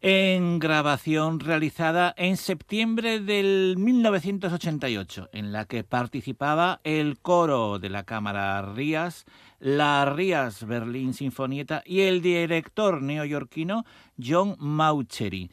en grabación realizada en septiembre del 1988, en la que participaba el coro de la Cámara Rías, la Rías Berlin Sinfonietta y el director neoyorquino John Mauceri.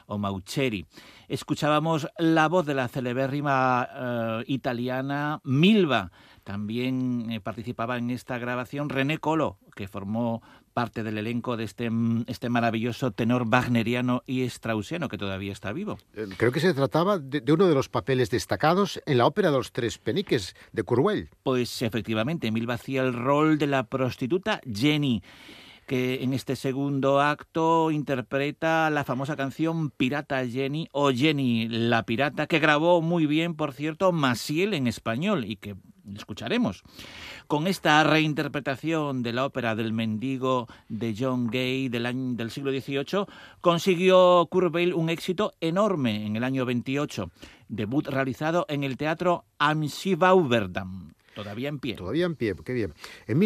Escuchábamos la voz de la celebérrima italiana Milva. También participaba en esta grabación René Colo, que formó parte del elenco de este maravilloso tenor wagneriano y straussiano que todavía está vivo. Creo que se trataba de uno de los papeles destacados en la ópera de los Tres Peniques de Kurzweil. Pues efectivamente, Milva hacía el rol de la prostituta Jenny, que en este segundo acto interpreta la famosa canción Pirata Jenny o Jenny la Pirata, que grabó muy bien, por cierto, Maciel en español y que escucharemos. Con esta reinterpretación de la ópera del mendigo de John Gay del siglo XVIII, consiguió Kurzweil un éxito enorme en el año 28, debut realizado en el teatro Am Schwauwerdam. Todavía en pie, qué bien. En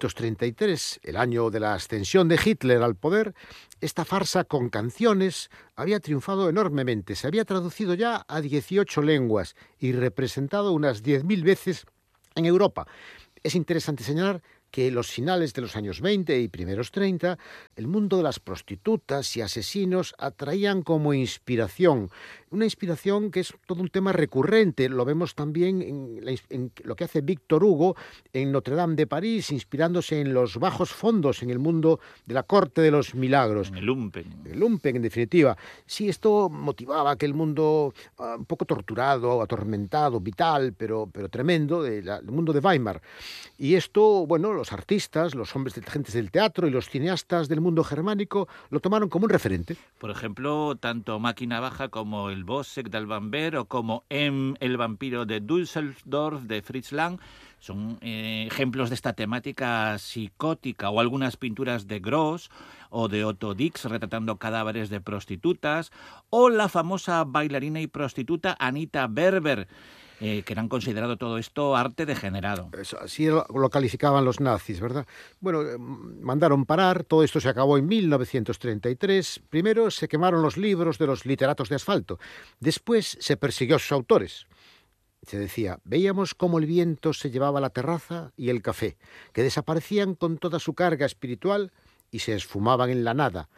1933, el año de la ascensión de Hitler al poder, esta farsa con canciones había triunfado enormemente. Se había traducido ya a 18 lenguas y representado unas 10.000 veces en Europa. Es interesante señalar que en los finales de los años 20 y primeros 30, el mundo de las prostitutas y asesinos atraían como inspiración. Una inspiración que es todo un tema recurrente. Lo vemos también en lo que hace Víctor Hugo en Notre Dame de París, inspirándose en los bajos fondos, en el mundo de la corte de los milagros. En el lumpen. El lumpen, en definitiva. Sí, esto motivaba aquel mundo un poco torturado, atormentado, vital, pero tremendo, el mundo de Weimar. Y esto, bueno, los artistas, los hombres gentes del teatro y los cineastas del mundo germánico lo tomaron como un referente. Por ejemplo, tanto Máquina Baja como El Bossek de Alban Berg o como El vampiro de Düsseldorf de Fritz Lang son ejemplos de esta temática psicótica, o algunas pinturas de Gross o de Otto Dix retratando cadáveres de prostitutas, o la famosa bailarina y prostituta Anita Berber, que eran considerado todo esto arte degenerado. Así lo calificaban los nazis, ¿verdad? Bueno, mandaron parar, todo esto se acabó en 1933. Primero se quemaron los libros de los literatos de asfalto, después se persiguió a sus autores. Se decía, veíamos cómo el viento se llevaba la terraza y el café, que desaparecían con toda su carga espiritual y se esfumaban en la nada.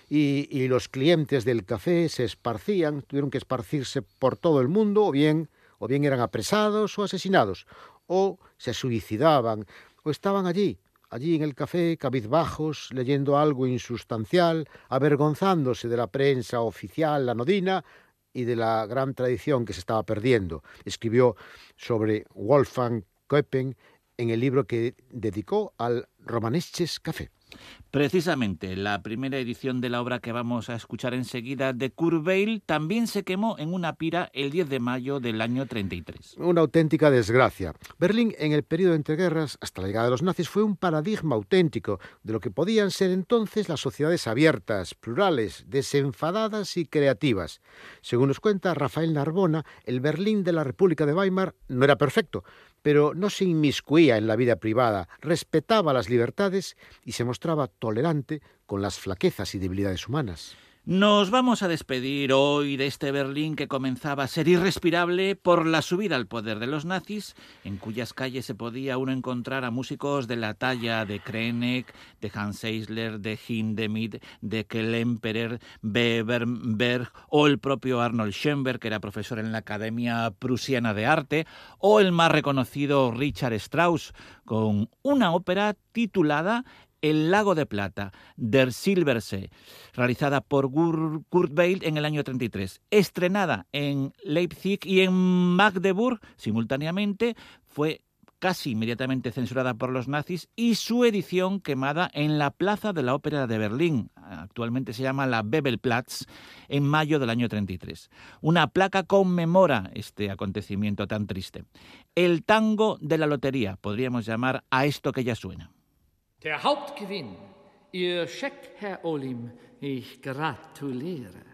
Y los clientes del café se esparcían, tuvieron que esparcirse por todo el mundo, o bien eran apresados o asesinados, o se suicidaban, o estaban allí en el café, cabizbajos, leyendo algo insustancial, avergonzándose de la prensa oficial anodina y de la gran tradición que se estaba perdiendo. Escribió sobre Wolfgang Köppen en el libro que dedicó al Romanesches Café. Precisamente, la primera edición de la obra que vamos a escuchar enseguida de Kurzweil también se quemó en una pira el 10 de mayo del año 33. Una auténtica desgracia. Berlín, en el periodo de entreguerras, hasta la llegada de los nazis, fue un paradigma auténtico de lo que podían ser entonces las sociedades abiertas, plurales, desenfadadas y creativas. Según nos cuenta Rafael Narbona, el Berlín de la República de Weimar no era perfecto, pero no se inmiscuía en la vida privada, respetaba las libertades y se mostraba tolerante con las flaquezas y debilidades humanas. Nos vamos a despedir hoy de este Berlín que comenzaba a ser irrespirable por la subida al poder de los nazis, en cuyas calles se podía uno encontrar a músicos de la talla de Krenek, de Hans Eisler, de Hindemith, de Klemperer, Bebernberg, o el propio Arnold Schoenberg, que era profesor en la Academia Prusiana de Arte, o el más reconocido Richard Strauss, con una ópera titulada El lago de plata, Der Silbersee, realizada por Kurzweil en el año 33. Estrenada en Leipzig y en Magdeburg simultáneamente, fue casi inmediatamente censurada por los nazis y su edición quemada en la Plaza de la Ópera de Berlín, actualmente se llama la Bebelplatz, en mayo del año 33. Una placa conmemora este acontecimiento tan triste. El tango de la lotería, podríamos llamar a esto que ya suena. Der Hauptgewinn, Ihr Scheck, Herr Olim, ich gratuliere.